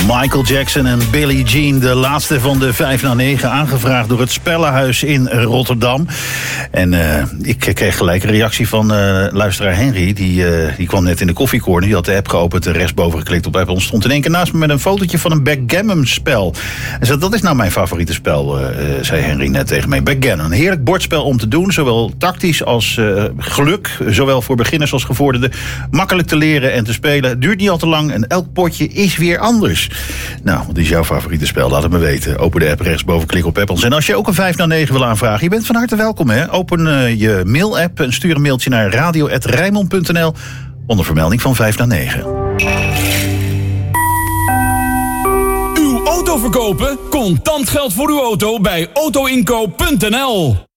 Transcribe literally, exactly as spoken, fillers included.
Michael Jackson en Billie Jean, de laatste van de vijf na negen, aangevraagd door het Spellenhuis in Rotterdam. En uh, ik kreeg gelijk een reactie van uh, luisteraar Henry. Die, uh, die kwam net in de koffiecorner. Die had de app geopend, rechtsboven geklikt op app. En stond in één keer naast me met een fotootje van een backgammon spel. En zei, dat is nou mijn favoriete spel, uh, zei Henry net tegen mij. Backgammon, een heerlijk bordspel om te doen. Zowel tactisch als uh, geluk. Zowel voor beginners als gevorderden. Makkelijk te leren en te spelen. Het duurt niet al te lang en elk potje is weer anders. Nou, wat is jouw favoriete spel? Laat het me weten. Open de app rechtsboven, klik op Apples. En als je ook een vijf na negen wil aanvragen, je bent van harte welkom, hè? Open uh, je mail-app en stuur een mailtje naar radio at rijnmond punt n l onder vermelding van vijf na negen. Uw auto verkopen? Contant geld voor uw auto bij auto inkoop punt n l.